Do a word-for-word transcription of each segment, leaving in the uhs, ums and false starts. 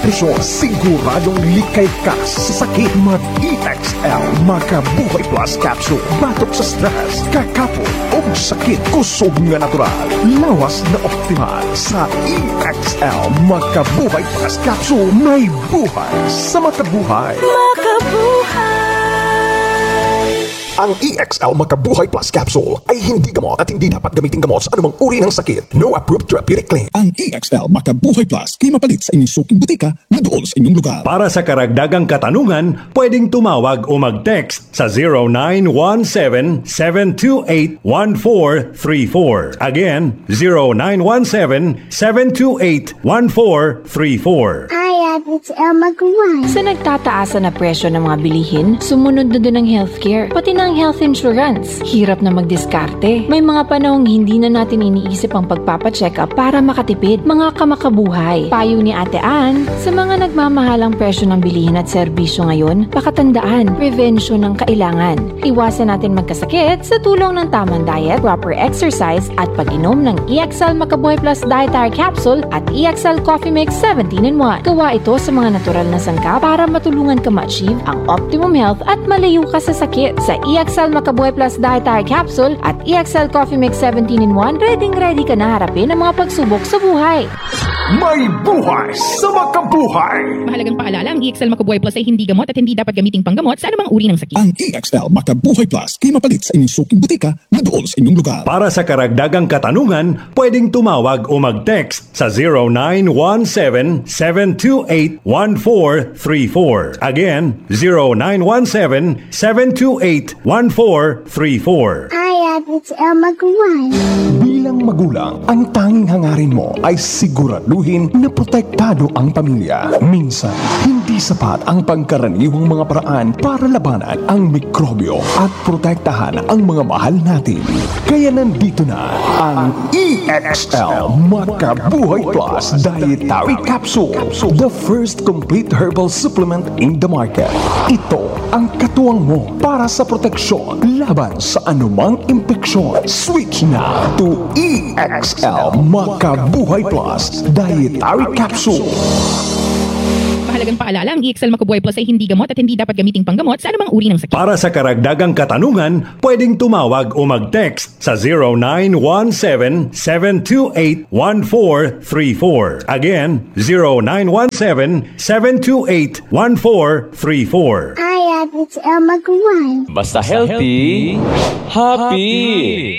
nutrisyon, siguradong likay ka sa sakit. Mag-E X L Makabuhay Plus Capsule. Batok sa stress, kakapon o sakit, kusog nga natural. Lawas na optimal sa E X L Makabuhay Plus Capsule. May buhay sa makabuhay. Makabuhay! Ang E X L Makabuhay Plus Capsule ay hindi gamot at hindi dapat gamitin gamot sa anumang uri ng sakit. No approved therapeutic claim. Ang E X L Makabuhay Plus ay mapalit sa inyong suking butika na doon sa inyong lugar. Para sa karagdagang katanungan, pwedeng tumawag o mag-text sa zero nine one seven, seven two eight, one four three four. Again, zero nine one seven, seven two eight, one four three four. Hi, it's El Magruan. Sa nagtataasan na presyo ng mga bilihin, sumunod na din ang healthcare, pati na ang health insurance. Hirap na magdiskarte. May mga panahong hindi na natin iniisip ang pagpapacheck up para makatipid. Mga kamakabuhay. Payo ni Ate Ann, sa mga nagmamahalang presyo ng bilihin at serbisyo ngayon, pakatandaan, prevention ang kailangan. Iwasan natin magkasakit sa tulong ng tamang diet, proper exercise, at pag-inom ng E X L Makabuhay Plus Dietary Capsule at E X L Coffee Mix seventeen in one. Gawa ito sa mga natural na sangkap para matulungan ka ma-achieve ang optimum health at malayo ka sa sakit. Sa E X L Makabuhay Plus Dietary Capsule at E X L Coffee Mix seventeen in one, ready-ready ka na harapin ang mga pagsubok sa buhay. May buhay sa makabuhay! Mahalagang paalala, ang E X L Makabuhay Plus ay hindi gamot at hindi dapat gamiting panggamot sa anumang uri ng sakit. Ang E X L Makabuhay Plus ay mapalit sa inyong suking butika na doon sa inyong lugar. Para sa karagdagang katanungan, pwedeng tumawag o mag-text sa zero nine one seven, seven two eight, one four three four. Again, zero nine one seven, seven two eight, one four three four. Hi, it's El Magruan. Bilang magulang, ang tanging hangarin mo ay siguraduhin na protektado ang pamilya. Minsan, hindi sapat ang pangkaraniwang mga paraan para labanan ang mikrobyo at protektahan ang mga mahal natin. Kaya nandito na ang E X L Makabuhay Plus Dietary Capsule, the first complete herbal supplement in the market. Ito ang katuwang mo para sa proteksyon laban sa anumang impeksyon. Switch na to E X L Makabuhay Plus Dietary Capsule. Mahalagang paalala, ang E X L Makabuhay Plus ay hindi gamot at hindi dapat gamiting panggamot sa anumang uri ng sakit. Para sa karagdagang katanungan, pwedeng tumawag o mag-text sa zero nine one seven, seven two eight, one four three four. Again, zero nine one seven, seven two eight, one four three four. Hi, it's El Magruan. Basta healthy, happy!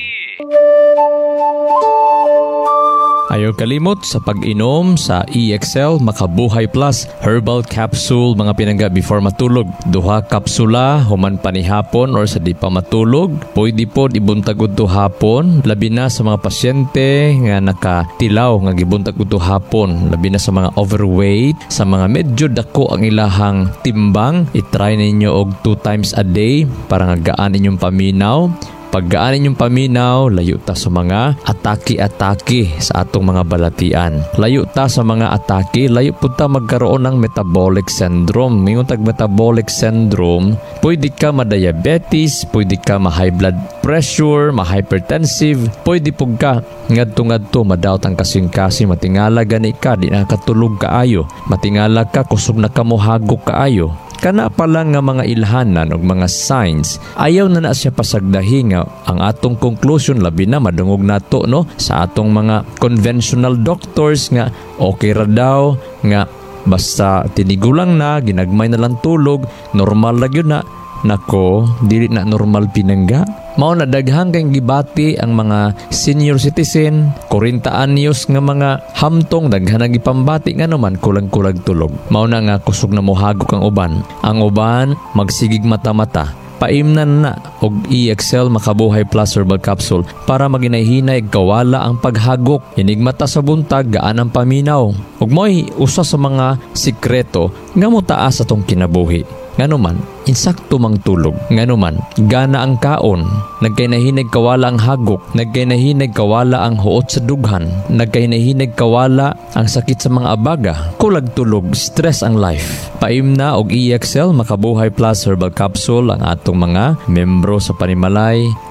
Ayaw kalimot sa pag-inom sa E X L Makabuhay Plus Herbal Capsule mga pinangga before matulog. Duha kapsula human panihapon or sa di pa matulog. Pwede po ibuntag udto hapon, labi na sa mga pasyente nga nakatilaw nga gibuntag udto hapon, labi na sa mga overweight, sa mga medyo dako ang ilahang timbang. I-try ninyo og two times a day para nga gaan inyong paminaw. Paggaan inyong paminaw, layo ta sa mga atake-atake sa atong mga balatian. Layo ta sa mga atake, layo po ta magkaroon ng metabolic syndrome. Mayroon tag metabolic syndrome, pwede ka ma-diabetes, pwede ka ma-high blood pressure, ma-hypertensive, pwede po ka ngadto-ngadto madawat ang kasing-kasing, matingala gani ka, di nakatulog kaayo, matingala ka, kusog na ka mo hagok kaayo. Kana pa lang nga mga ilhanan o mga signs, ayaw na na siya pasagdahi nga ang atong conclusion, labi na madungog nato no sa atong mga conventional doctors nga okay ra daw nga basta tinigulang na, ginagmay na lang tulog, normal lang yun na. Nako, dili na normal pinangga. Mao na daghang kang gibati ang mga senior citizen, forty anyos nga mga hamtong daghan ang gipambati nga naman kulang-kulang tulog. Mao na nga kusog na mohagok ang uban. Ang uban magsigig mata-mata. Paimnan na og E X L Makabuhay Plus Herbal Capsule para maginayhinay kawala ang paghagok. Inigmata sa buntag, gaan ang paminaw. Ug mo'y usa sa mga sikreto nga mo taas atong kinabuhi. Nganuman, insakto mang tulog. Nganuman, gana ang kaon. Nagkainahinag kawala ang hagok. Nagkainahinag kawala ang huot sa dughan. Nagkainahinag kawala ang sakit sa mga abaga. Kulag tulog, stress ang life. Paimna og E X L Makabuhay Plus Herbal Capsule ang atong mga membro sa Panimalay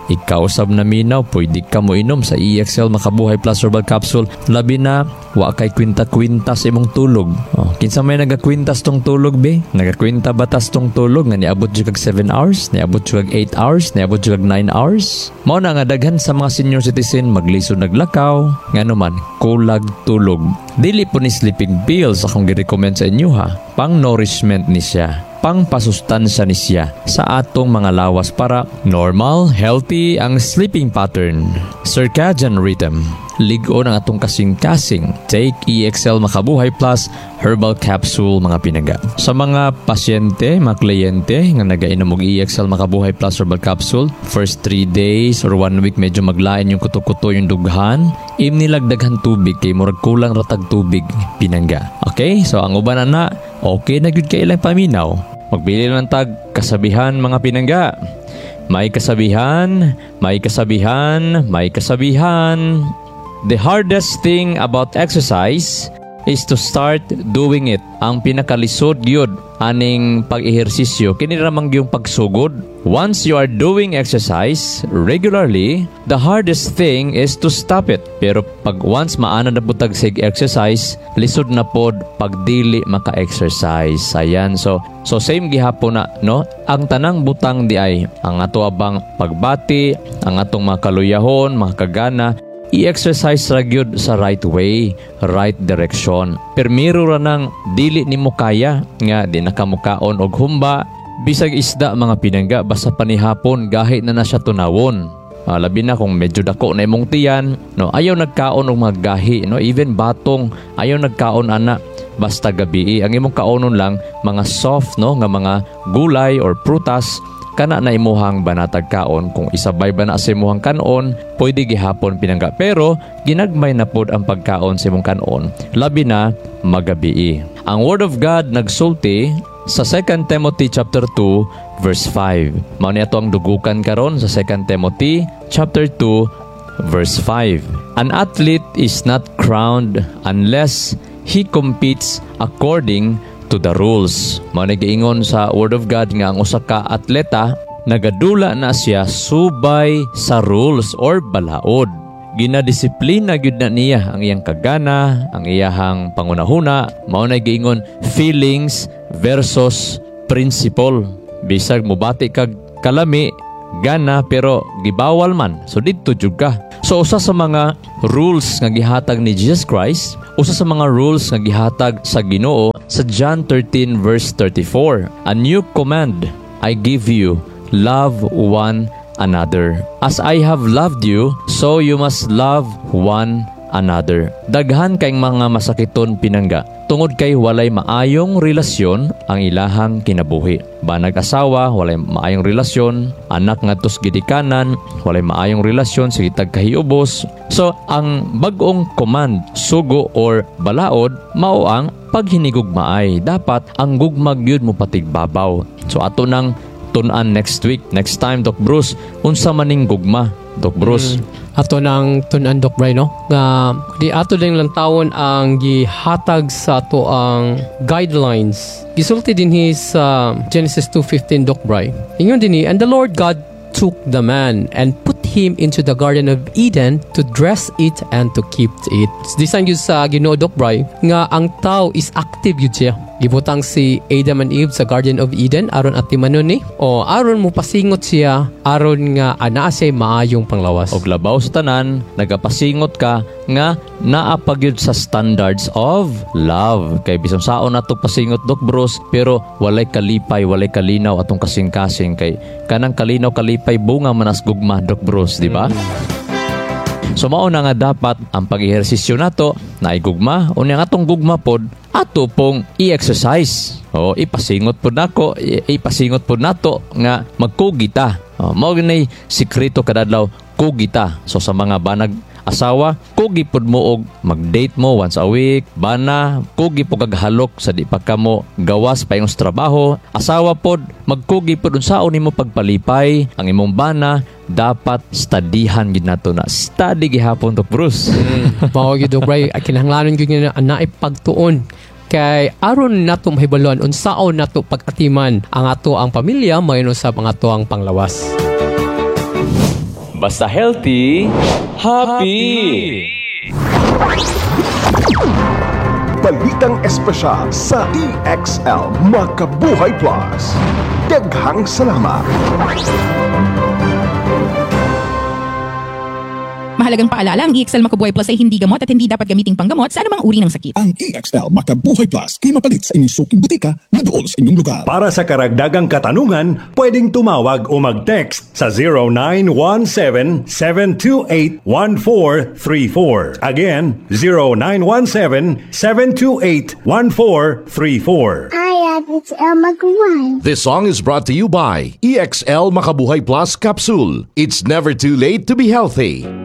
ikaw usab na minaw, pwede ka mo inom sa E X L Makabuhay Plus Herbal Capsule. Labi na, wa kay kwinta-kwintas imong tulog. Oh, kinsa may nagakwintas tong tulog, be? Nagakwinta batas tong tulog nga niabot jud kag seven hours, niabot jud kag eight hours, niabot jud kag nine hours. Mao na nga daghan sa mga senior citizen maglisod naglakaw, ngano man kulag tulog. Dili po ni sleeping pills akong gi-recommend sa inyo ha. Pang nourishment ni siya, pang pasustansya ni siya sa atong mga lawas para normal, healthy ang sleeping pattern. Circadian rhythm, ligo ng atong kasing-kasing. Take E X L Makabuhay Plus Herbal Capsule mga pinaga. Sa mga pasyente, mga kliyente nga nagainom og E X L Makabuhay Plus Herbal Capsule, first three days or one week medyo maglain yung kuto-kuto yung dughan, im nilagdaghan tubig kay murag kulang ratag tubig pinangga. Okay? So ang uban na okay na gyud kay ilang paminaw. Magbili lang tag kasabihan mga pinangga. May kasabihan, may kasabihan, may kasabihan. The hardest thing about exercise is to start doing it. Ang pinakalisod yun aning pag-ehersisyo kini ramang yung pagsugod. Once you are doing exercise regularly, the hardest thing is to stop it. Pero pag once maana na butag sig exercise, lisod na pod pagdili maka-exercise. Ayan, so so same gihapon na, no? Ang tanang butang di ay ang ato abang pagbati, ang atong mga kaluyahon, mga kagana, i-exercise ra gyud sa right way, right direction. Permiro ra nang dili nimo kaya nga di nakamukaon og humba, bisag isda mga pinangga basta panihapon gahi na na siya tunawon. Uh, labi na kung medyo dako na imong tiyan, no, ayaw nagkaon og mga gahi, no, even batong ayaw nagkaon ana basta gabi. Ang imong kaonon lang mga soft, no, nga mga gulay or prutas kana na imuhang banatag kaon. Kung isabay ba na sa imuhang kanon, pwede gihapon pinangga. Pero ginagmay na pod ang pagkaon sa imong kanon, labi na magabi. Ang Word of God nagsulti sa Second Timothy chapter two verse five. Mao ni ato ang dugukan karon sa Second Timothy chapter two verse five. An athlete is not crowned unless he competes according to the rules. Mao ni giingon sa Word of God nga ang usa ka atleta nagadula na siya subay sa rules or balaod. Ginadisiplina gyud na niya ang iyang kagana, ang iyahang pangunahuna. Mao na giingon feelings versus principle. Bisag mobati kag kalami gana pero gibawal man, so didto jud ka. So usa sa mga rules nga gihatag ni Jesus Christ, usa sa mga rules nga gihatag sa Ginoo sa John thirteen verse thirty-four. A new command I give you, love one another. As I have loved you, so you must love one another. Daghan kayong mga masakiton pinangga tungod kay walay maayong relasyon ang ilahang kinabuhi. Banag asawa, walay maayong relasyon, anak ngadtos gidikanan, walay maayong relasyon sa gitag kahiubos. So ang bag-ong command, sugo or balaod, mao ang paghinigugmaay. Dapat ang gugmag yun mo patigbabaw. So ato nang tun-an next week, next time, Doc Bruce, unsa maning gugma, Doc Bruce? Mm. Ato ng tun-an, Doc Bray, no? Nga, di ato din lang tawon ang gihatag sa ato ang guidelines. Gisulti din hi sa Genesis two fifteen, Doc Bray. Ingon din hi, and the Lord God took the man and put him into the Garden of Eden to dress it and to keep it. Disan yun sa Ginoo, Doc Bray, nga ang tao is active yun siya. Gibutang si Adam and Eve sa Garden of Eden aron at timanon ni o aron mo pasingot siya aron nga ana siya maayong panglawas. Og labaw sa tanan, nagapasingot ka nga naa pa gyud sa standards of love. Kay bisan saon nato pasingot, Doc Bruce, pero walay kalipay, walay kalinaw atong kasing-kasing kay kanang kalinaw kalipay bunga manas gugma, Doc Bruce, di ba? So mao na nga dapat ang pag-ehersisyo nato na igugma unya nga atong gugma pod ato pong i-exercise. O ipasingot pod nako, ipasingot pod nato nga magkugita. O, mao ginay sikreto kadadlaw, kugita. So sa mga banag asawa, kugi pod mo og mag-date mo once a week, bana, kugi po kaghalok sa di pa kamo gawas pa yung trabaho. Asawa pod, magkugi pod unsaon nimo pagpalipay ang imong bana, dapat studyhan gid nato na. Study gihapon, Doc Bruce. Mm. Mao gyud, Doc Bray, kinahanglanon gyud nga na ipagtuon kay aron nato mahibalon unsaon nato pag-atiman ang ato ang pamilya mayno sa mga ato ang panglawas. Basta healthy, happy! Balitang espesyal sa E X L Makabuhay Plus. Daghang salamat. Mahalagang paalala, ang E X L Makabuhay Plus ay hindi gamot at hindi dapat gamiting panggamot sa anumang uri ng sakit. Ang E X L Makabuhay Plus ay mapalit sa inyong suking butika na doon sa inyong lugar. Para sa karagdagang katanungan, pwedeng tumawag o mag-text sa zero nine one seven, seven two eight, one four three four. Again, zero nine one seven, seven two eight, one four three four. I have H L Maguire. This song is brought to you by E X L Makabuhay Plus Capsule. It's never too late to be healthy.